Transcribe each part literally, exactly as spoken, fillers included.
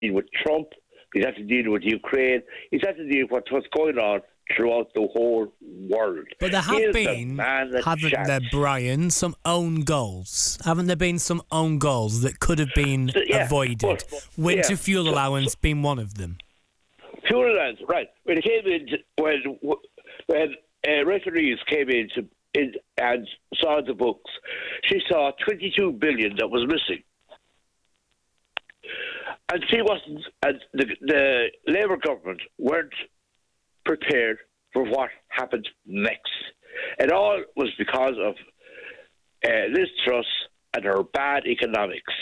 deal with Trump. He's had to deal with Ukraine. He's had to deal with what's going on throughout the whole world. But there have been, the haven't chance. there, Brian, some own goals? Haven't there been some own goals that could have been So, yeah, avoided? but- but- Winter yeah. fuel So- allowance being one of them. Fuel allowance, right? When it came in, when when uh, referees came in to in and saw the books, she saw twenty-two billion that was missing, and she wasn't. And the the Labour government weren't prepared for what happened next. It all was because of uh, Liz Truss and her bad economics.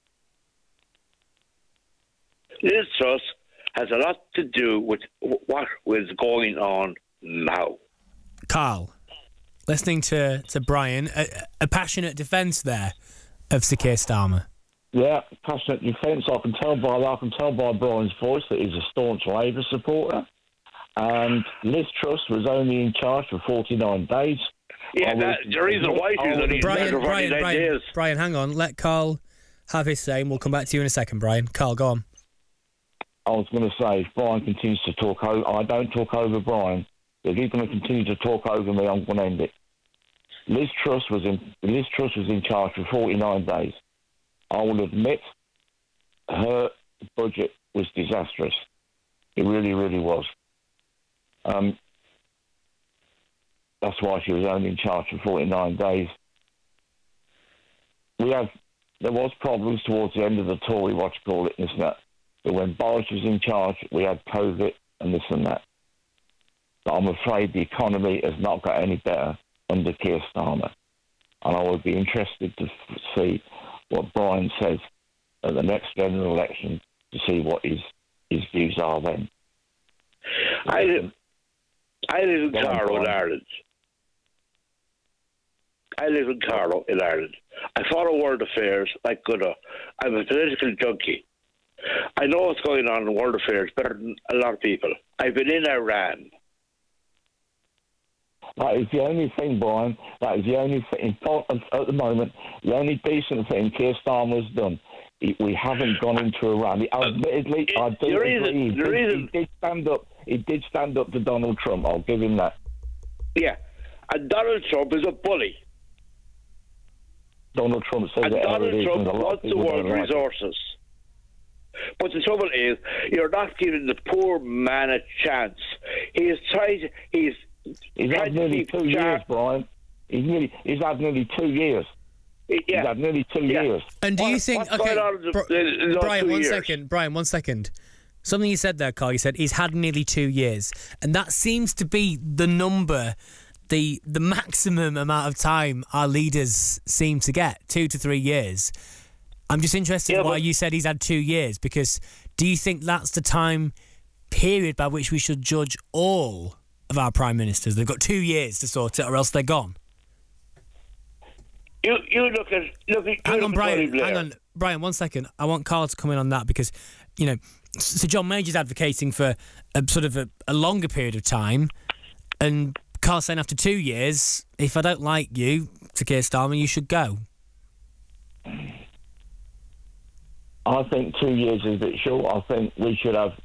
Liz Truss has a lot to do with what is going on now. Carl, listening to, to Brian, a, a passionate defence there of Sir Keir Starmer. Yeah, passionate defence. I can tell by I can tell by Brian's voice that he's a staunch Labour supporter. And Liz Truss was only in charge for forty-nine days. Yeah, that, the reason why she's only in charge Brian, for Brian, forty-nine Brian, days. Brian, hang on. Let Carl have his say and we'll come back to you in a second, Brian. Carl, go on. I was going to say, if Brian continues to talk over, I don't talk over Brian. If he's going to continue to talk over me, I'm going to end it. Liz Truss was in Liz Truss was in charge for forty-nine days. I will admit, her budget was disastrous. It really, really was. Um, that's why she was only in charge for forty-nine days. We have there was problems towards the end of the Tory, what you call it, this and that. But when Boris was in charge, we had COVID and this and that. But I'm afraid the economy has not got any better under Keir Starmer. And I would be interested to f- see what Brian says at the next general election to see what his, his views are then. I live, I live in Go on, Carlow in Brian. Ireland. I live in Carlow in Ireland. I follow world affairs like good. uh, I'm a political junkie. I know what's going on in world affairs better than a lot of people. I've been in Iran. That is the only thing, Brian. That is the only thing. At the moment, the only decent thing Keir Starmer has done. He, we haven't gone into Iran. Admittedly, I do the reason- agree. He the did, reason- he did stand up. He did stand up to Donald Trump. I'll give him that. Yeah. And Donald Trump is a bully. Donald Trump says And it how it Donald is, Trump and a lot of wants the people world don't like it. resources. But the trouble is, you're not giving the poor man a chance. He is trying to, he's He's trying had to nearly keep two sharp. years, Brian. He's nearly. He's had nearly two years. Yeah. He's had nearly two Yeah. years. And do you What- think... what's okay, going on in the- Bri- in the last Brian, two one years? second. Brian, one second. Something you said there, Carl, you said he's had nearly two years. And that seems to be the number, the the maximum amount of time our leaders seem to get, two to three years. I'm just interested Yeah, why but- you said he's had two years, because do you think that's the time period by which we should judge all of our prime ministers? They've got two years to sort it or else they're gone. You you look at look at you Hang look on, at Brian. Tony Blair. Hang on, Brian. One second. I want Carl to come in on that because, you know, Sir John Major's advocating for a sort of a, a longer period of time, and Carl's saying after two years, if I don't like you, Sir Keir Starmer, you should go. I think two years is a bit short. I think we should have